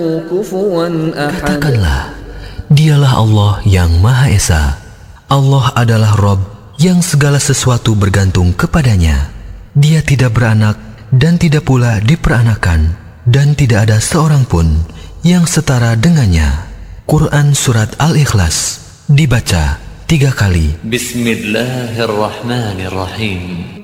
Katakanlah, dialah Allah yang Maha Esa. Allah adalah Rabb yang segala sesuatu bergantung kepadanya. Dia tidak beranak dan tidak pula diperanakan, dan tidak ada seorang pun yang setara dengannya. Quran Surat Al-Ikhlas dibaca 3 kali. Bismillahirrahmanirrahim.